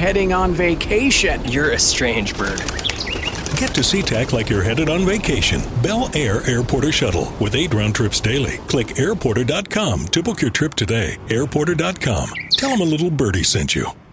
heading on vacation. You're a strange bird. Get to SeaTac like you're headed on vacation. Bel Air Airporter Shuttle with 8 round trips daily. Click airporter.com to book your trip today. Airporter.com. Tell them a little birdie sent you.